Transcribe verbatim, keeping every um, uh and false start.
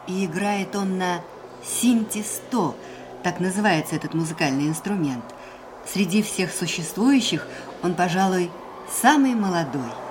И играет он на синти сто, так называется этот музыкальный инструмент. Среди всех существующих он, пожалуй, самый молодой.